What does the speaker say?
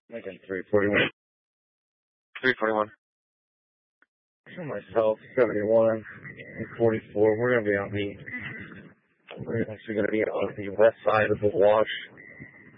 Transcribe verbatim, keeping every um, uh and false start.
Lincoln three forty-one. three forty-one. Show myself, seventy-one and forty-four. We're going to be on the, we're actually going to be on the west side of the wash.